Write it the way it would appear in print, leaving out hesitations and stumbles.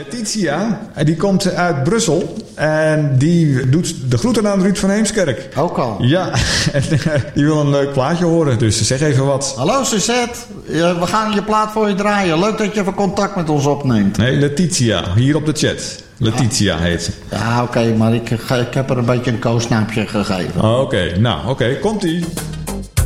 Letitia, die komt uit Brussel. En die doet de groeten aan Ruud van Heemskerk. Ook al? Ja, en die wil een leuk plaatje horen. Dus zeg even wat. Hallo Suzette, we gaan je plaat voor je draaien. Leuk dat je even contact met ons opneemt. Nee, Letitia, hier op de chat. Letitia heet ze. Ja, oké, maar ik heb er een beetje een koosnaapje gegeven. Oké, komt-ie.